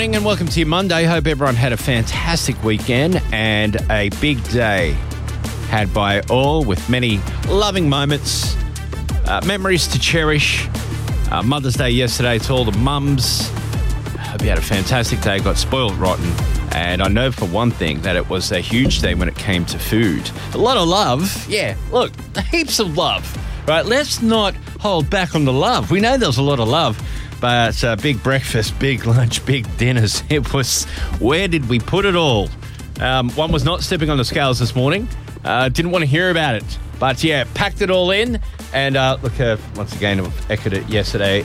morning and welcome to your Monday. Hope everyone had a fantastic weekend and a big day had by all with many loving moments, memories to cherish. Mother's Day yesterday to all the mums. Hope you had a fantastic day, got spoiled rotten. And I know for one thing that it was a huge day when it came to food. A lot of love. Yeah, look, heaps of love. Right, let's not hold back on the love. We know there's a lot of love. But big breakfast, big lunch, big dinners. It was, where did we put it all? One was not stepping on the scales this morning. Didn't want to hear about it. But yeah, packed it all in. And look, once again, I've echoed it yesterday.